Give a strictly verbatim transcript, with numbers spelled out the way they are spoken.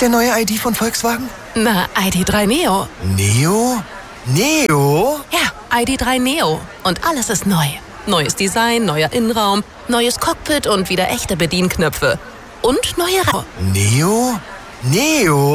ist der neue I D von Volkswagen? Na, I D drei Neo. Neo? Neo? Ja, I D drei Neo. Und alles ist neu. Neues Design, neuer Innenraum, neues Cockpit und wieder echte Bedienknöpfe. Und neue Ra Neo? Neo?